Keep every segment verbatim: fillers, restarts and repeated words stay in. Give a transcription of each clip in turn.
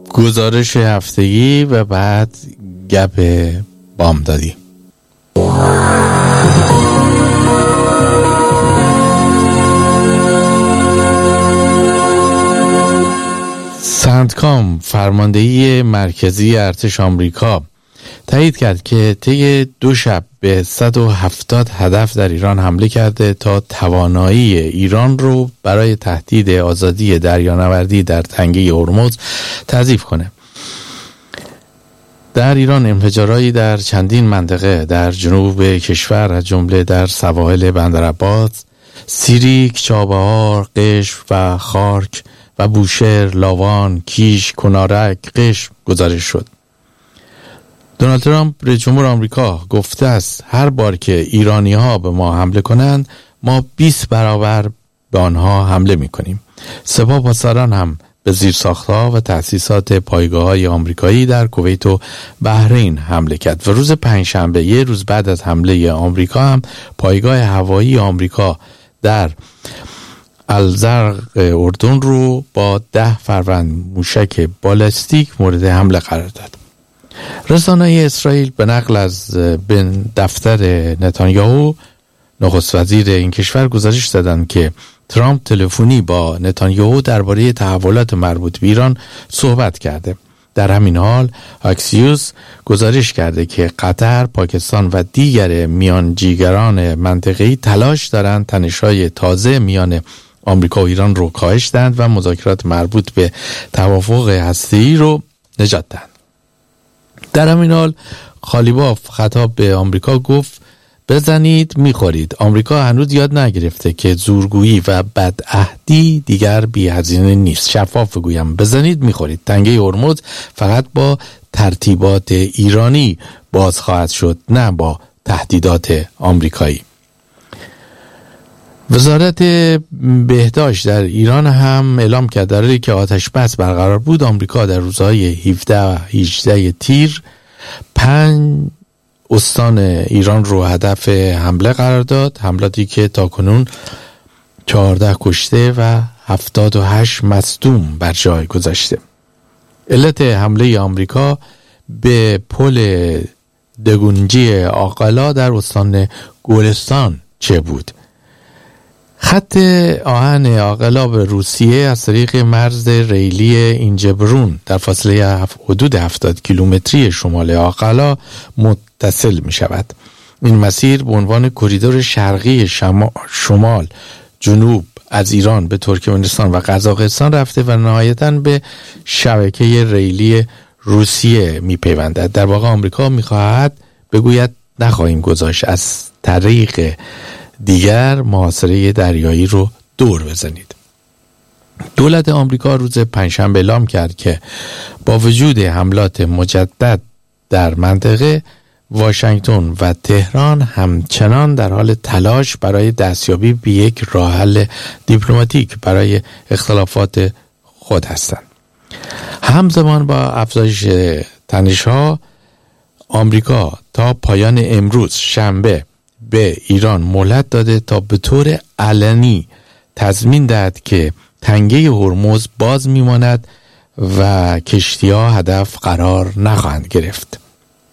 گزارش هفتگی و بعد گپ بامدادی. سنتکام، فرماندهی مرکزی ارتش آمریکا، تایید کرد که طی دو شب به صد و هفتاد هدف در ایران حمله کرده تا توانایی ایران رو برای تهدید آزادی دریانوردی در تنگه هرمز تضعیف کنه. در ایران انفجارهایی در چندین منطقه در جنوب کشور از جمله در سواحل بندرعباس، سیریک، چابهار، قشم و خارک و بوشهر، لاوان، کیش، کنارک، قشم گزارش شد. دونالد ترامپ رئیس جمهور آمریکا گفته است هر بار که ایرانی‌ها به ما حمله کنند ما بیست برابر به آنها حمله می‌کنیم. سپاه پاسداران هم به زیرساخت‌ها و تأسیسات پایگاه‌های آمریکایی در کویت و بحرین حمله کرد و روز پنجشنبه، یک روز بعد از حمله آمریکا، هم پایگاه هوایی آمریکا در الزرق اردن رو با ده فروند موشک بالستیک مورد حمله قرار داد. رسانه‌های اسرائیل به نقل از دفتر نتانیاهو، نخست وزیر این کشور، گزارش دادند که ترامپ تلفنی با نتانیاهو درباره تحولات مربوط به ایران صحبت کرده. در همین حال اکسیوس گزارش کرده که قطر، پاکستان و دیگر میانجیگران منطقه‌ای تلاش دارند تنش‌های تازه میان آمریکا و ایران رو کاهش دهند و مذاکرات مربوط به توافق هسته‌ای رو نجات دهند. در همین حال خالیباف خطاب به آمریکا گفت بزنید میخورید. آمریکا هنوز یاد نگرفته که زورگویی و بدعهدی دیگر بی هزینه نیست. شفاف بگویم بزنید میخورید. تنگه هرمز فقط با ترتیبات ایرانی باز خواهد شد، نه با تهدیدات آمریکایی. وزارت بهداشت در ایران هم اعلام کرد در حالی که آتش بس برقرار بود، آمریکا در روزهای هفده و هجده تیر پنج استان ایران رو هدف حمله قرار داد، حملاتی که تاکنون چهارده کشته و هفتاد و هشت مصدوم بر جای گذاشته. علت حمله آمریکا به پل دگونجی آقلا در استان گلستان چه بود؟ خط آهن آقلا به روسیه از طریق مرز ریلی اینجبرون در فاصله حدود هفتاد کیلومتری شمال آقلا متصل می شود. این مسیر به عنوان کریدور شرقی شمال جنوب از ایران به ترکمنستان و قزاقستان رفته و نهایتاً به شبکه ریلی روسیه می پیوندد. در واقع آمریکا می خواهد بگوید نخواهیم گذاشت از طریق دیگر محاصره دریایی رو دور بزنید. دولت آمریکا روز پنجشنبه اعلام کرد که با وجود حملات مجدد در منطقه، واشنگتن و تهران همچنان در حال تلاش برای دستیابی به یک راه حل دیپلماتیک برای اختلافات خود هستند. همزمان با افزایش تنش‌ها، آمریکا تا پایان امروز شنبه به ایران مهلت داده تا به طور علنی تضمین دهد که تنگه هرمز باز میماند و کشتی‌ها هدف قرار نخواهند گرفت.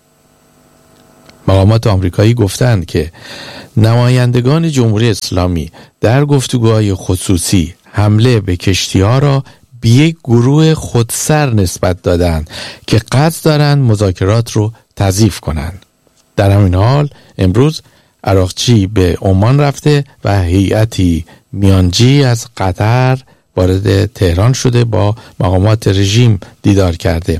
مقامات آمریکایی گفتند که نمایندگان جمهوری اسلامی در گفتگوهای خصوصی حمله به کشتی‌ها را به یک گروه خودسر نسبت دادند که قصد دارند مذاکرات رو تضعیف کنند. در همین حال امروز عراقچی به عمان رفته و هیئتی میانجی از قطر وارد تهران شده، با مقامات رژیم دیدار کرده.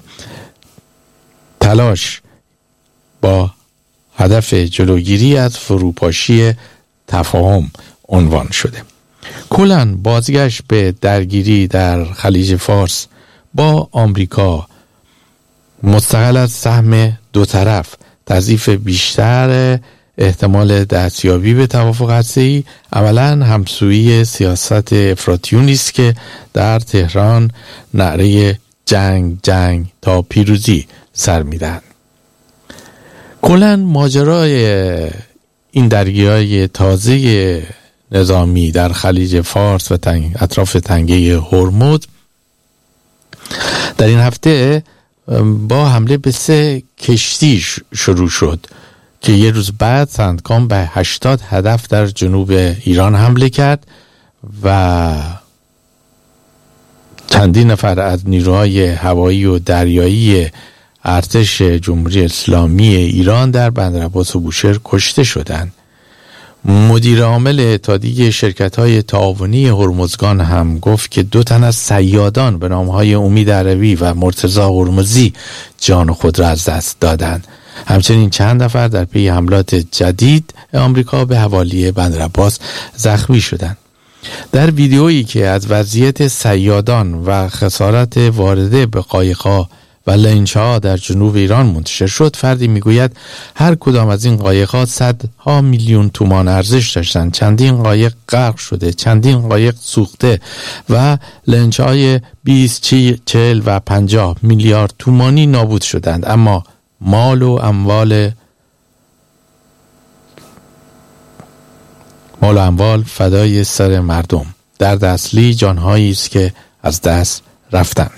تلاش با هدف جلوگیری از فروپاشی تفاهم عنوان شده. کلاً بازگشت به درگیری در خلیج فارس با آمریکا مستقل از سهم دو طرف، تضعیف بیشتر احتمال دستیابی به توافق هسته‌ای، عملاً همسویی سیاست افراطیونی است که در تهران نعره جنگ جنگ تا پیروزی سر میدن. کلاً ماجرای این درگیری‌های تازه نظامی در خلیج فارس و تنگ اطراف تنگه هرمز در این هفته با حمله به سه کشتی شروع شد که یه روز بعد سندکام به هشتاد هدف در جنوب ایران حمله کرد و چندین نفر از نیروهای هوایی و دریایی ارتش جمهوری اسلامی ایران در بندرعباس و بوشهر کشته شدند. مدیر عامل اتحادیه شرکت‌های تعاونی هرمزگان هم گفت که دو تن از صیادان به نام‌های امید عربی و مرتضی هرمزی جان خود را از دست دادند. همچنین چند نفر در پی حملات جدید آمریکا به حوالی بندرعباس زخمی شدند. در ویدیویی که از وضعیت صیادان و خسارت وارده به قایق‌ها و لنچ‌ها در جنوب ایران منتشر شد، فردی میگوید هر کدام از این قایق‌ها صدها میلیون تومان ارزش داشتند. چندین قایق غرق شده، چندین قایق سوخته و لنچ‌های بیست، چهل و پنجاه میلیارد تومانی نابود شدند. اما مال و اموال مال و اموال فدای سر مردم. درد اصلی جانهایی است که از دست رفتند.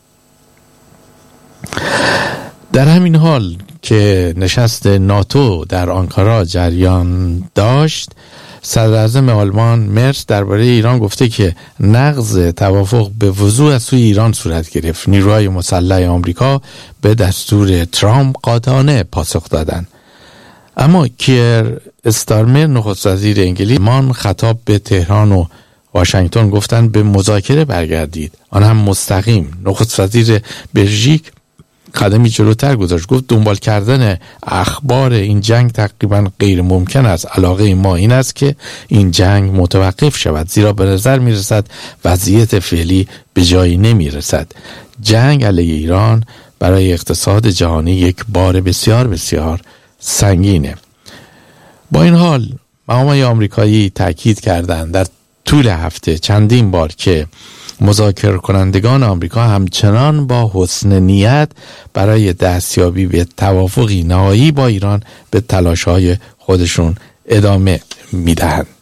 در همین حال که نشست ناتو در آنکارا جریان داشت، صدر اعظم آلمان مرس درباره ایران گفته که نقض توافق به وضوح از سوی ایران صورت گرفت. نیروهای مسلح آمریکا به دستور ترامپ قاطعانه پاسخ دادند. اما کیر استارمر نخست وزیر انگلیس مان خطاب به تهران و واشنگتن گفتند به مذاکره برگردید، آن هم مستقیم. نخست وزیر بلژیک قدمی جلوتر گذاشت، گفت دنبال کردن اخبار این جنگ تقریبا غیر ممکن است. علاقه ما این است که این جنگ متوقف شود، زیرا به نظر می رسد وضعیت فعلی به جایی نمی رسد. جنگ علیه ایران برای اقتصاد جهانی یک بار بسیار بسیار سنگینه. با این حال مقامات آمریکایی تاکید کردند در طول هفته چندین بار که مذاکره کنندگان آمریکا همچنان با حسن نیت برای دستیابی به توافقی نهایی با ایران به تلاش‌های خودشون ادامه میدهند.